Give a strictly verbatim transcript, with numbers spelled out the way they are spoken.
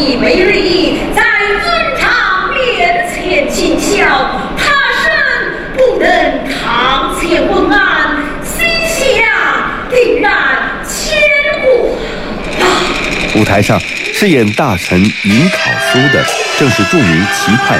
以为礼，在尊长面前尽孝，他生不能堂前问安，心下定然牵挂。 舞台上饰演大臣尹考叔的正是著名棋派